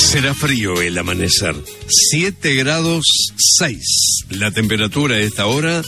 Será frío el amanecer, 7 grados 6. La temperatura a esta hora,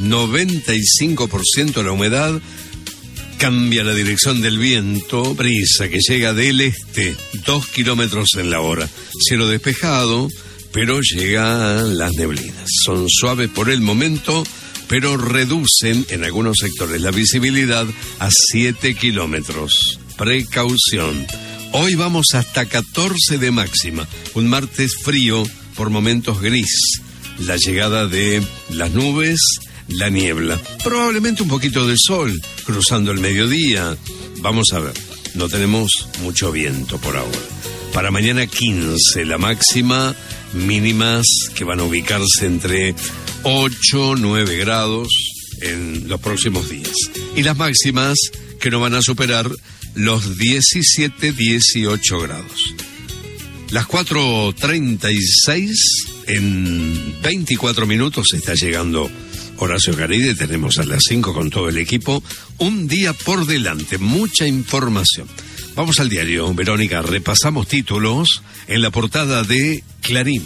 95% la humedad. Cambia la dirección del viento, brisa que llega del este, 2 kilómetros en la hora. Cielo despejado, pero llegan las neblinas. Son suaves por el momento, pero reducen en algunos sectores la visibilidad a 7 kilómetros. Precaución. Hoy vamos hasta 14 de máxima, un martes frío, por momentos gris. La llegada de las nubes, la niebla, probablemente un poquito de sol cruzando el mediodía. Vamos a ver, no tenemos mucho viento por ahora. Para mañana 15 la máxima, mínimas que van a ubicarse entre 8, 9 grados en los próximos días. Y las máximas que no van a superar los 17, 18 grados. Las 4:36, en 24 minutos está llegando Horacio Caride. Tenemos a las 5 con todo el equipo. Un día por delante, mucha información. Vamos al diario, Verónica. Repasamos títulos en la portada de Clarín.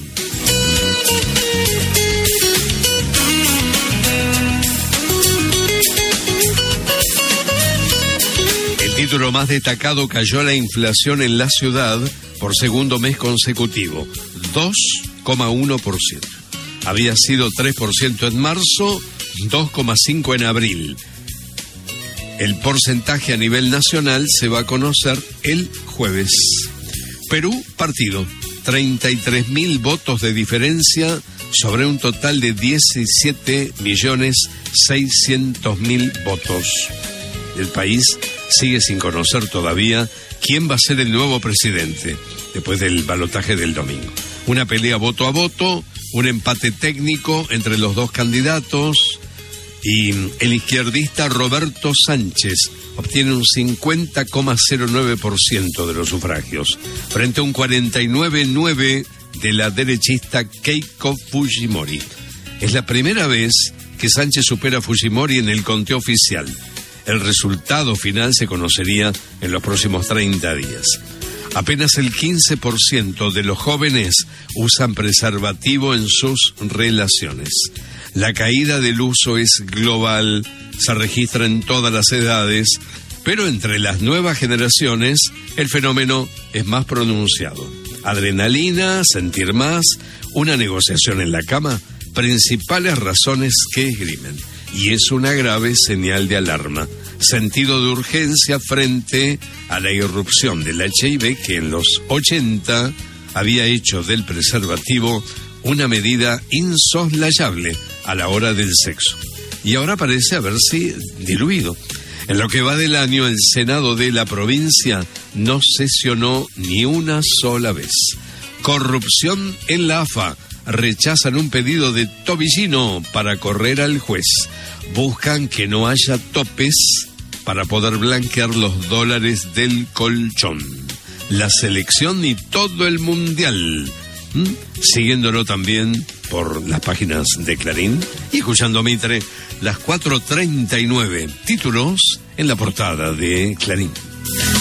El título más destacado: cayó la inflación en la ciudad por segundo mes consecutivo, 2,1%. Había sido 3% en marzo, 2,5% en abril. El porcentaje a nivel nacional se va a conocer el jueves. Perú, partido, 33.000 votos de diferencia sobre un total de 17.600.000 votos. El país sigue sin conocer todavía quién va a ser el nuevo presidente después del balotaje del domingo. Una pelea voto a voto, un empate técnico entre los dos candidatos, y el izquierdista Roberto Sánchez obtiene un 50,09% de los sufragios, frente a un 49,9% de la derechista Keiko Fujimori. Es la primera vez que Sánchez supera a Fujimori en el conteo oficial. El resultado final se conocería en los próximos 30 días. Apenas el 15% de los jóvenes usan preservativo en sus relaciones. La caída del uso es global, se registra en todas las edades, pero entre las nuevas generaciones el fenómeno es más pronunciado. Adrenalina, sentir más, una negociación en la cama, principales razones que esgrimen. Y es una grave señal de alarma. Sentido de urgencia frente a la irrupción del HIV, que en los 80 había hecho del preservativo una medida insoslayable a la hora del sexo. Y ahora parece haberse diluido. En lo que va del año, el Senado de la provincia no sesionó ni una sola vez. Corrupción en la AFA. Rechazan un pedido de Tobillino para correr al juez. Buscan que no haya topes para poder blanquear los dólares del colchón. La selección y todo el mundial. Siguiéndolo también por las páginas de Clarín y escuchando Mitre, las 4:39. Títulos en la portada de Clarín.